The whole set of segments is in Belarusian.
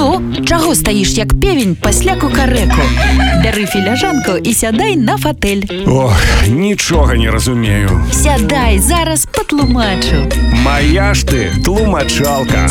Ну, чаго стаіш, як певень пасля кукарэку? Бяры філяжанку і сядай на фатэль. Ох, нічога не разумею. Сядай, зараз патлумачу. Моя ж ты тлумачалка.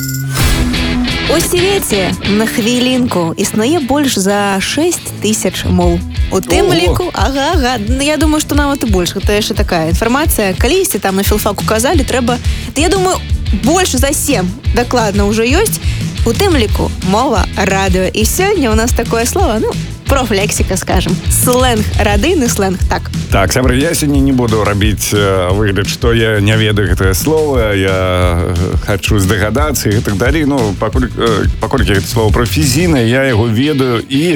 У свеце на хвілінку існуе больш за 6 тысяч моў. У тым ліку, ага, я думаю, што нават і больш. Гэта яшчэ такая інфармацыя. Калісьці там на філфаку казалі, трэба, я думаю, больш за 7 дакладна ўжо ёсць. У тым ліку мова радыё. І сёння у нас такое слово, профлексика, скажем. Сленг, радыйны сленг, так. Так, сябры, я сёння не буду рабіць выгляд, што я не ведаю гэтае слово, я хочу здагадацца і так далей. Ну, паколькі гэта слово прафесійнае, я яго ведаю, і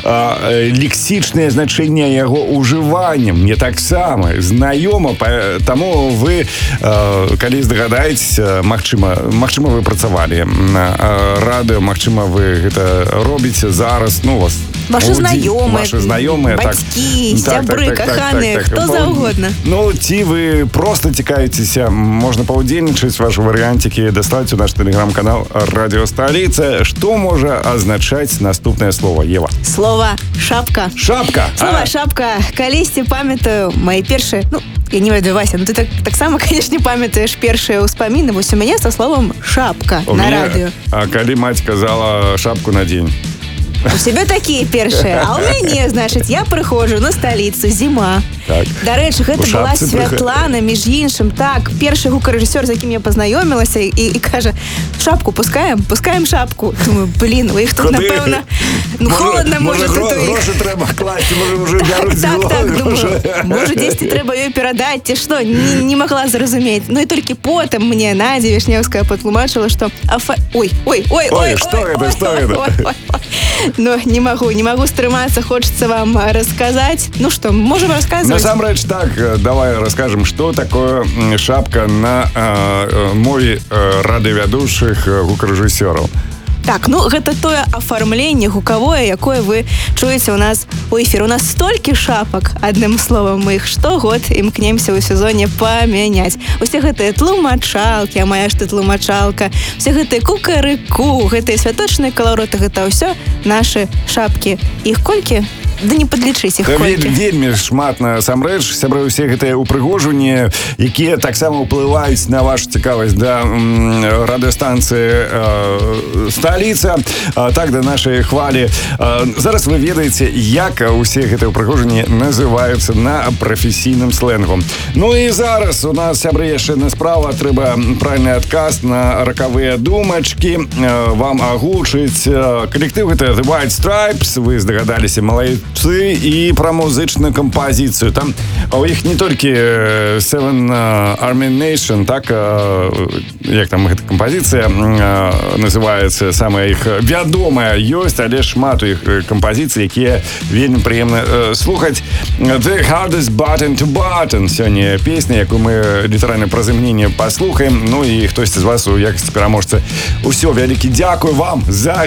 лексічнае значэнне яго ўжывання мне таксама знаёма, таму вы, калі здагадаецеся, магчыма, вы працавалі на радыё, магчыма, вы гэта робіце зараз, ну, у вас Ваши знаёмыя, бацькі, сябры, каханыя, хто заўгодна. Ну, ці вы просто цікавіцеся, можна паўдзельнічаць ваши варыянцікі, даслаць у наш тэлеграм-канал Радіо Сталіца. Што можа азначаць наступнае слово, Ева? Слово шапка. Шапка? Слово шапка. Калісьці памятаю мои першыя, я не ведаю, Вася, ты так само, конечно, памятаеш першыя ўспаміны. Вось у мяне со словом шапка на радыё. А калі мать казала шапку надзень? У себе такие першие, а у мяне, значит, я прыходжу на сталіцу, зіма. Так. Дарэчы, гэта была Святлана, між іншым. Так, першы гукарэжысёр, з якім я пазнаёмілася, і кажа, шапку пускаем? Пускаем шапку. Думаю, блин, у іх тут, напэўна, холодно, может, тут у іх. Грошы трэба класці, уже бяруць. Так, думаю, может, дзесьці трэба ёй перадаць, ці што, не магла зразумець. Ну і толькі потым мне Надзя Вішнеўская патлумачыла, што... Ой, што гэта? Ну, не могу стрымацца, хочется вам рассказать. Ну что, можем рассказывать? Насамрэч, так, давай расскажем, что такое шапка на мове радыёвядучых гукарэжысёраў. Так, гэта тое афармленне гукавое, якое вы чуеце у нас у эфіры. У нас столькі шапак, адным словам, мы іх штогод імкнемся ў сезоне памяняць. Усе гэтыя тлумачалкі, а моя ж ты тлумачалка, усе гэтыя кукарыку, гэтыя святочныя калароты, гэта ўсё нашы шапкі. Іх колькі? Да не падлічыць іх колькі. Вельмі шмат насамрэч, сябры, усе гэтыя упрыгожванні, якія таксама ўплываюць на вашу цікавасць да радыёстанцыі Сталіца, так, да нашай хвалі. Зараз вы ведаеце, як усе гэтыя ўпрыгожванні называюцца на прафесійным сленгу. Ну і зараз у нас, сябры, яшчэ на справа трэба правільны адказ на ракавыя думачкі вам агучыць. Калектыў гэта The White Stripes, вы здагадаліся, малайцы, і пра музычную кампазіцыю. Там у іх не толькі Seven Army Nation, так, як там гэта кампазіцыя называецца, самая іх вядомая ёсць, але шмат у іх кампазіцый, якія вельмі прыемна слухаць. The Hardest Button to Button сёння песня, якую мы літаральна праз імгненне паслухаем. Ну і хтосьці з вас у якасці пераможцы. Усё, вялікі дзякуй вам за